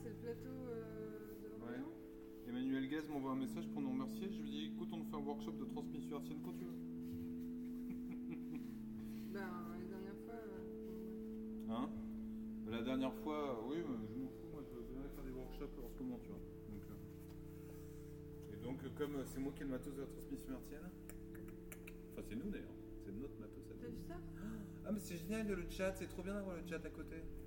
c'est le plateau de Ouais. l'Orient. Emmanuel Gaz m'envoie un message pour nous remercier. Je lui dis écoute, on fait un workshop de transmission hertzienne quand tu veux. Ben, les dernières fois. Hein? La dernière fois, oui, je m'en fous, moi je vais faire des workshops en ce moment, tu vois. Et donc, comme c'est moi qui ai le matos de la transmission hertzienne, enfin c'est nous d'ailleurs, c'est notre matos. T'as vu ça? Ah mais c'est génial le chat, c'est trop bien d'avoir le chat à côté.